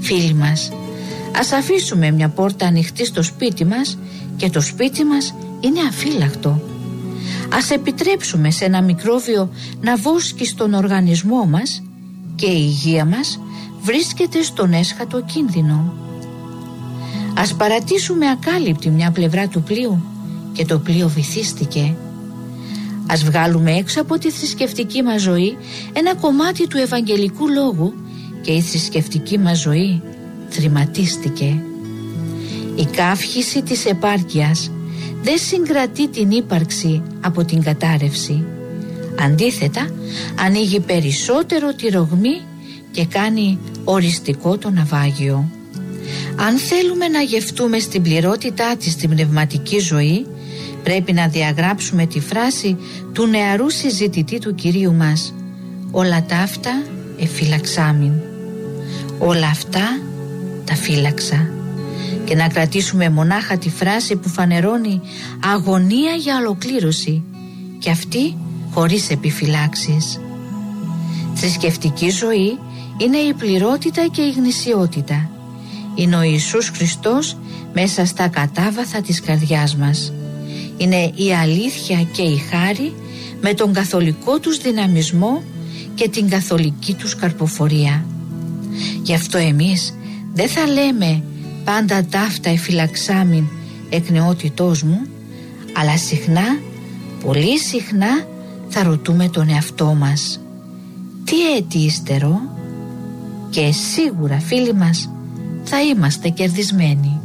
Φίλοι μας, ας αφήσουμε μια πόρτα ανοιχτή στο σπίτι μας και το σπίτι μας είναι αφύλακτο. Ας επιτρέψουμε σε ένα μικρόβιο να βόσκει στον οργανισμό μας και η υγεία μας βρίσκεται στον έσχατο κίνδυνο. Ας παρατήσουμε ακάλυπτη μια πλευρά του πλοίου και το πλοίο βυθίστηκε. Ας βγάλουμε έξω από τη θρησκευτική μας ζωή ένα κομμάτι του Ευαγγελικού Λόγου και η θρησκευτική μας ζωή θρηματίστηκε. Η καύχηση της επάρκειας δεν συγκρατεί την ύπαρξη από την κατάρρευση. Αντίθετα, ανοίγει περισσότερο τη ρογμή και κάνει οριστικό το ναυάγιο. Αν θέλουμε να γευτούμε στην πληρότητά της την πνευματική ζωή, πρέπει να διαγράψουμε τη φράση του νεαρού συζητητή του Κυρίου μας: «Όλα ταύτα εφύλαξάμην». Όλα αυτά τα φύλαξα. Και να κρατήσουμε μονάχα τη φράση που φανερώνει αγωνία για ολοκλήρωση, και αυτή χωρίς επιφυλάξεις. Θρησκευτική ζωή είναι η πληρότητα και η γνησιότητα. Είναι ο Ιησούς Χριστός μέσα στα κατάβαθα της καρδιάς μας. Είναι η αλήθεια και η χάρη με τον καθολικό τους δυναμισμό και την καθολική τους καρποφορία. Γι' αυτό εμείς δεν θα λέμε πάντα ταύτα εφυλαξάμην εκ νεότητός μου, αλλά συχνά, πολύ συχνά θα ρωτούμε τον εαυτό μας: τι έτη ύστερο? Και σίγουρα, φίλοι μας, θα είμαστε κερδισμένοι.